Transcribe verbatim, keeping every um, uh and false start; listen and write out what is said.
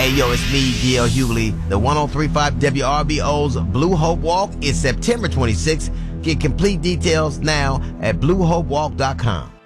Hey, yo, it's me, D L Hughley. The ten thirty-five W R B O's Blue Hope Walk is September twenty-sixth. Get complete details now at blue hope walk dot com.